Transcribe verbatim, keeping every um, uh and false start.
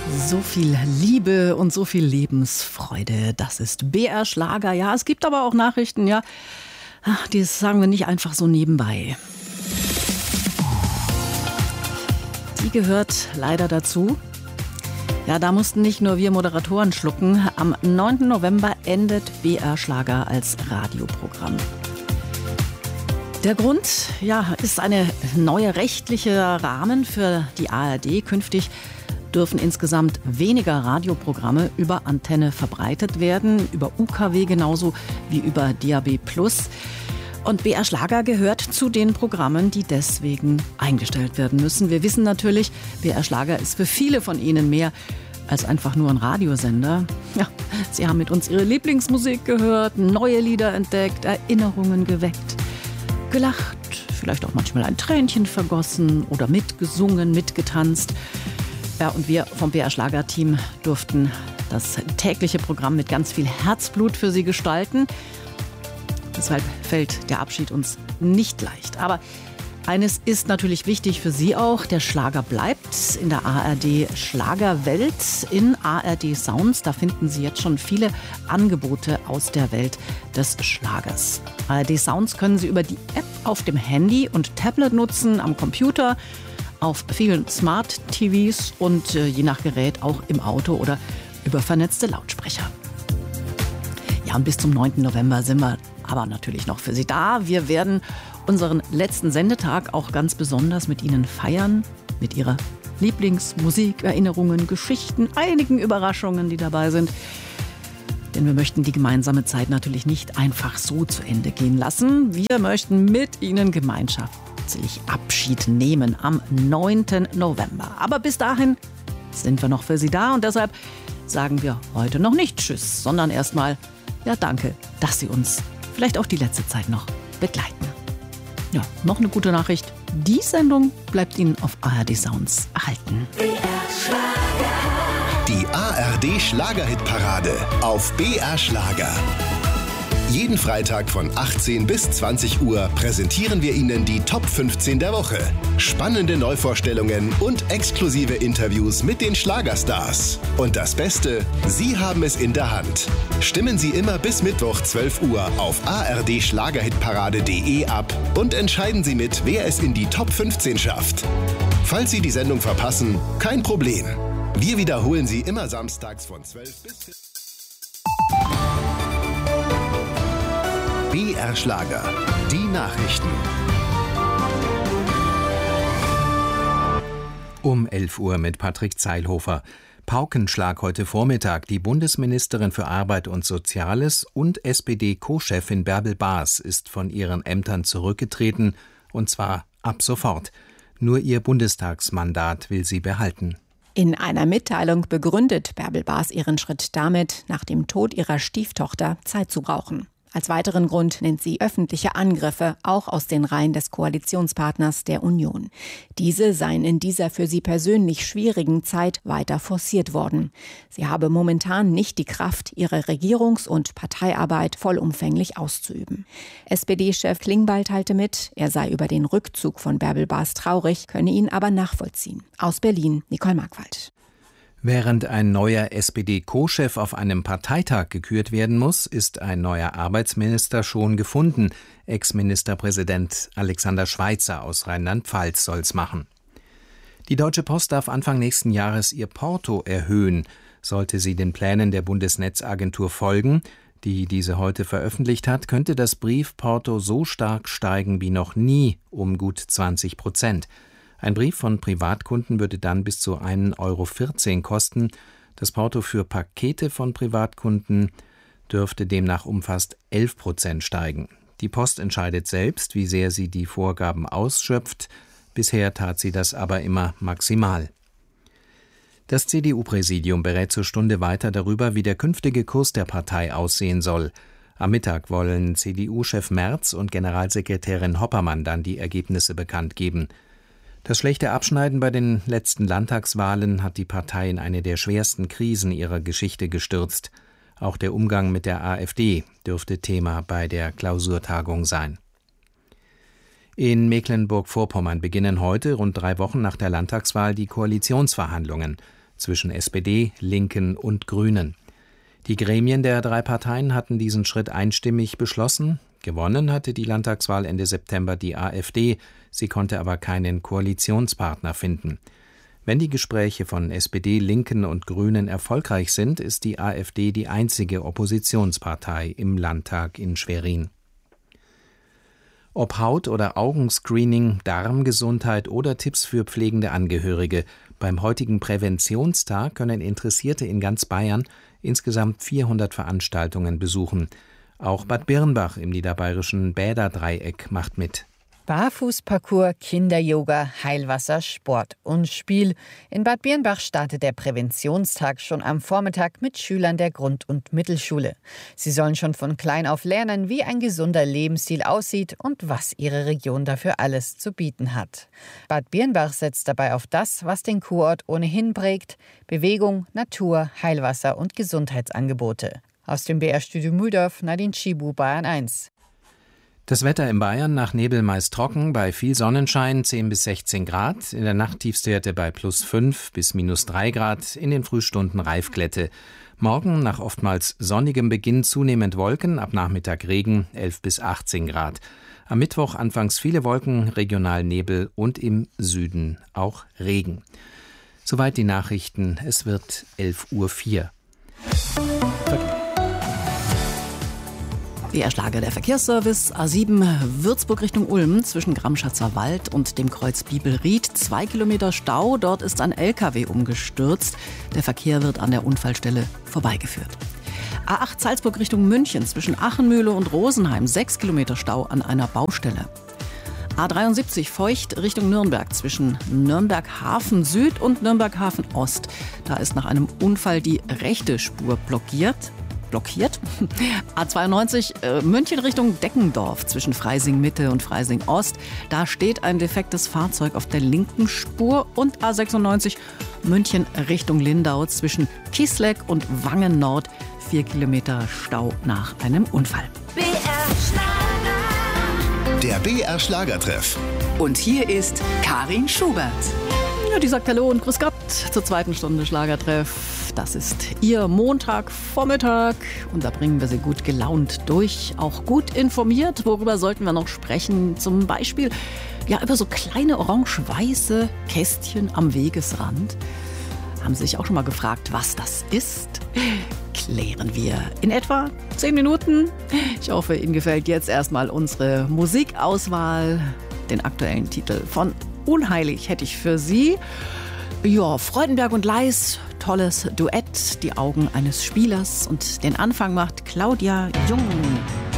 So viel Liebe und so viel Lebensfreude, das ist B R Schlager. Ja, es gibt aber auch Nachrichten, ja, ach, die sagen wir nicht einfach so nebenbei. Die gehört leider dazu. Ja, da mussten nicht nur wir Moderatoren schlucken. Am neunten November endet B R Schlager als Radioprogramm. Der Grund, ja, ist eine neue rechtliche Rahmen für die A R D. Künftig dürfen insgesamt weniger Radioprogramme über Antenne verbreitet werden, über U K W genauso wie über D A B plus. Und B R Schlager gehört zu den Programmen, die deswegen eingestellt werden müssen. Wir wissen natürlich, B R Schlager ist für viele von Ihnen mehr als einfach nur ein Radiosender. Ja, Sie haben mit uns Ihre Lieblingsmusik gehört, neue Lieder entdeckt, Erinnerungen geweckt, gelacht, vielleicht auch manchmal ein Tränchen vergossen oder mitgesungen, mitgetanzt. Ja, und wir vom B R Schlager-Team durften das tägliche Programm mit ganz viel Herzblut für Sie gestalten. Deshalb fällt der Abschied uns nicht leicht. Aber eines ist natürlich wichtig für Sie auch. Der Schlager bleibt in der A R D Schlagerwelt, in A R D Sounds. Da finden Sie jetzt schon viele Angebote aus der Welt des Schlagers. A R D Sounds können Sie über die App auf dem Handy und Tablet nutzen, am Computer, auf vielen Smart-T Vs und äh, je nach Gerät auch im Auto oder über vernetzte Lautsprecher. Ja, und bis zum neunten November sind wir aber natürlich noch für Sie da. Wir werden unseren letzten Sendetag auch ganz besonders mit Ihnen feiern, mit Ihrer Lieblingsmusik, Erinnerungen, Geschichten, einigen Überraschungen, die dabei sind. Denn wir möchten die gemeinsame Zeit natürlich nicht einfach so zu Ende gehen lassen. Wir möchten mit Ihnen gemeinschaftlich Abschied nehmen am neunten November. Aber bis dahin sind wir noch für Sie da und deshalb sagen wir heute noch nicht Tschüss, sondern erstmal ja danke, dass Sie uns vielleicht auch die letzte Zeit noch begleiten. Ja, noch eine gute Nachricht. Die Sendung bleibt Ihnen auf A R D Sounds erhalten. Die A R D Schlagerhitparade auf B R Schlager. Jeden Freitag von achtzehn bis zwanzig Uhr präsentieren wir Ihnen die Top fünfzehn der Woche. Spannende Neuvorstellungen und exklusive Interviews mit den Schlagerstars. Und das Beste, Sie haben es in der Hand. Stimmen Sie immer bis Mittwoch zwölf Uhr auf a r d schlagerhitparade punkt de ab und entscheiden Sie mit, wer es in die Top fünfzehn schafft. Falls Sie die Sendung verpassen, kein Problem. Wir wiederholen sie immer samstags von zwölf bis vierzehn. B R Schlager, die Nachrichten. Um elf Uhr mit Patrick Zeilhofer. Paukenschlag heute Vormittag. Die Bundesministerin für Arbeit und Soziales und S P D-Co-Chefin Bärbel Baas ist von ihren Ämtern zurückgetreten, und zwar ab sofort. Nur ihr Bundestagsmandat will sie behalten. In einer Mitteilung begründet Bärbel Baas ihren Schritt damit, nach dem Tod ihrer Stieftochter Zeit zu brauchen. Als weiteren Grund nennt sie öffentliche Angriffe, auch aus den Reihen des Koalitionspartners der Union. Diese seien in dieser für sie persönlich schwierigen Zeit weiter forciert worden. Sie habe momentan nicht die Kraft, ihre Regierungs- und Parteiarbeit vollumfänglich auszuüben. S P D-Chef Klingbeil teilte mit, er sei über den Rückzug von Bärbel Baas traurig, könne ihn aber nachvollziehen. Aus Berlin, Nicole Markwald. Während ein neuer S P D-Co-Chef auf einem Parteitag gekürt werden muss, ist ein neuer Arbeitsminister schon gefunden. Ex-Ministerpräsident Alexander Schweitzer aus Rheinland-Pfalz soll's machen. Die Deutsche Post darf Anfang nächsten Jahres ihr Porto erhöhen. Sollte sie den Plänen der Bundesnetzagentur folgen, die diese heute veröffentlicht hat, könnte das Briefporto so stark steigen wie noch nie, um gut zwanzig Prozent. Ein Brief von Privatkunden würde dann bis zu ein Euro vierzehn kosten. Das Porto für Pakete von Privatkunden dürfte demnach um fast elf Prozent steigen. Die Post entscheidet selbst, wie sehr sie die Vorgaben ausschöpft. Bisher tat sie das aber immer maximal. Das C D U-Präsidium berät zur Stunde weiter darüber, wie der künftige Kurs der Partei aussehen soll. Am Mittag wollen C D U-Chef Merz und Generalsekretärin Hoppermann dann die Ergebnisse bekannt geben. Das schlechte Abschneiden bei den letzten Landtagswahlen hat die Partei in eine der schwersten Krisen ihrer Geschichte gestürzt. Auch der Umgang mit der AfD dürfte Thema bei der Klausurtagung sein. In Mecklenburg-Vorpommern beginnen heute, rund drei Wochen nach der Landtagswahl, die Koalitionsverhandlungen. zwischen S P D, Linken und Grünen. Die Gremien der drei Parteien hatten diesen Schritt einstimmig beschlossen. Gewonnen hatte die Landtagswahl Ende September die AfD. Sie konnte aber keinen Koalitionspartner finden. Wenn die Gespräche von S P D, Linken und Grünen erfolgreich sind, ist die AfD die einzige Oppositionspartei im Landtag in Schwerin. Ob Haut- oder Augenscreening, Darmgesundheit oder Tipps für pflegende Angehörige. Beim heutigen Präventionstag können Interessierte in ganz Bayern insgesamt vierhundert Veranstaltungen besuchen. Auch Bad Birnbach im niederbayerischen Bäderdreieck macht mit. Barfußparcours, Kinder-Yoga, Heilwasser, Sport und Spiel. In Bad Birnbach startet der Präventionstag schon am Vormittag mit Schülern der Grund- und Mittelschule. Sie sollen schon von klein auf lernen, wie ein gesunder Lebensstil aussieht und was ihre Region dafür alles zu bieten hat. Bad Birnbach setzt dabei auf das, was den Kurort ohnehin prägt: Bewegung, Natur, Heilwasser und Gesundheitsangebote. Aus dem B R-Studio Mühldorf, Nadine Schibu, Bayern eins. Das Wetter in Bayern: nach Nebel meist trocken, bei viel Sonnenschein zehn bis sechzehn Grad, in der Nacht Tiefstwerte bei plus fünf bis minus drei Grad, in den Frühstunden Reifglätte. Morgen nach oftmals sonnigem Beginn zunehmend Wolken, ab Nachmittag Regen, elf bis achtzehn Grad. Am Mittwoch anfangs viele Wolken, regional Nebel und im Süden auch Regen. Soweit die Nachrichten, es wird elf Uhr vier. B R-Schlager, der Verkehrsservice. A sieben Würzburg Richtung Ulm zwischen Gramschatzer Wald und dem Kreuz Bibelried. Zwei Kilometer Stau, dort ist ein L K W umgestürzt. Der Verkehr wird an der Unfallstelle vorbeigeführt. A acht Salzburg Richtung München zwischen Achenmühle und Rosenheim. Sechs Kilometer Stau an einer Baustelle. A dreiundsiebzig Feucht Richtung Nürnberg zwischen Nürnberg Hafen Süd und Nürnberg Hafen Ost. Da ist nach einem Unfall die rechte Spur blockiert. blockiert. A zweiundneunzig äh, München Richtung Deckendorf zwischen Freising Mitte und Freising Ost. Da steht ein defektes Fahrzeug auf der linken Spur. Und A sechsundneunzig München Richtung Lindau zwischen Kisleck und Wangen Nord. Vier Kilometer Stau nach einem Unfall. B R Schlager. Der B R Schlagertreff. Und hier ist Karin Schubert. Ja, die sagt Hallo und Grüß Gott zur zweiten Stunde Schlagertreff. Das ist Ihr Montagvormittag und da bringen wir Sie gut gelaunt durch, auch gut informiert. Worüber sollten wir noch sprechen? Zum Beispiel ja, über so kleine orange-weiße Kästchen am Wegesrand. Haben Sie sich auch schon mal gefragt, was das ist? Klären wir in etwa zehn Minuten. Ich hoffe, Ihnen gefällt jetzt erstmal unsere Musikauswahl. Den aktuellen Titel von Unheilig hätte ich für Sie. Ja, Freudenberg und Leis, tolles Duett, die Augen eines Spielers. Und den Anfang macht Claudia Jung.